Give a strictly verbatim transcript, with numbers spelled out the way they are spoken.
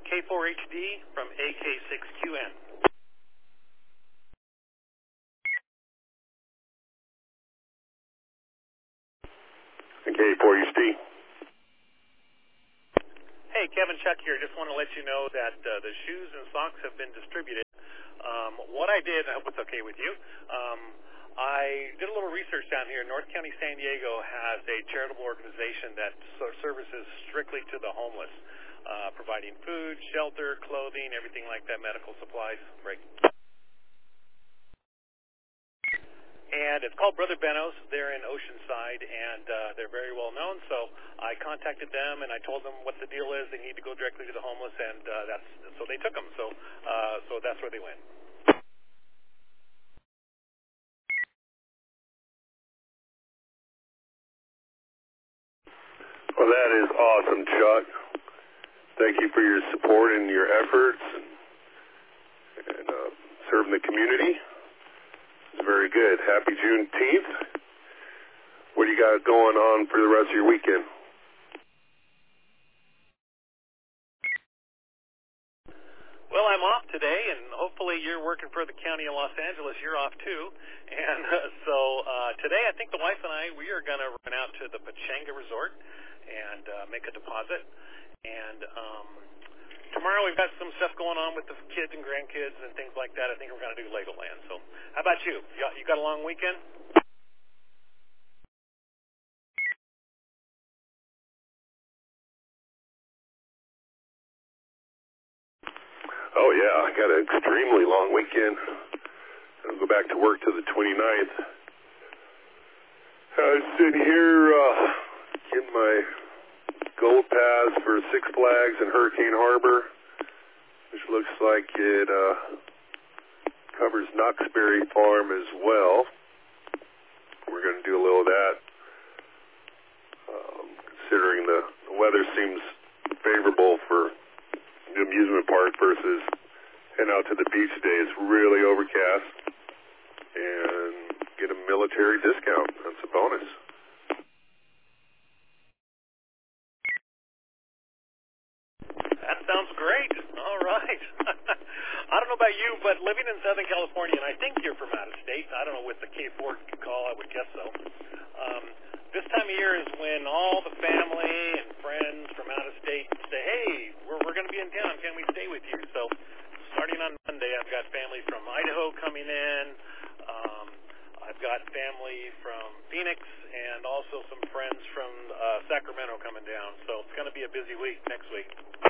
K four H D from A K six Q N. K four H D. Hey, Kevin, Chuck here. Just want to let you know that uh, the shoes and socks have been distributed. Um, what I did, I hope it's okay with you, um, I did a little research down here. North County, San Diego has a charitable organization that services strictly to the homeless, uh, providing food, shelter, clothing, everything like that, medical supplies. Right. And it's called Brother Benno's. They're in Oceanside, and uh, they're very well known. So I contacted them, and I told them what the deal is. They need to go directly to the homeless, and uh, that's so they took them. So, uh, so that's where they went. Well, that is awesome, Chuck. Thank you for your support and your efforts and, and uh, serving the community. It's very good. Happy Juneteenth. What do you got going on for the rest of your weekend? Well, I'm off today, and hopefully you're working for the County of Los Angeles. You're off, too. And uh, so uh, today I think the wife and I, we are going to run out to the Pechanga Resort and uh, make a deposit. And um, tomorrow we've got some stuff going on with the kids and grandkids and things like that. I think we're going to do Legoland. So how about you? You got, you got a long weekend? Oh, yeah, I got an extremely long weekend. I'll go back to work to the twenty-ninth. I was sitting here uh, getting my gold pass for Six Flags in Hurricane Harbor, which looks like it uh, covers Knoxbury Farm as well. We're going to do a little of that. Um, considering the, the weather seems favorable for the amusement park versus heading out to the beach today. It's really overcast, and get a military discount. That's a bonus. That sounds great. All right. I don't know about you, but living in Southern California, and I think you're from out of state. I don't know with the K four call, I would guess so. Um, this time of year is when all the family and friends from out of state say, hey, we're, we're going to be in town. Can we stay with you? So starting on Monday, I've got family from Idaho coming in. Um, I've got family from Phoenix and also some friends from uh, Sacramento coming down. So it's going to be a busy week next week.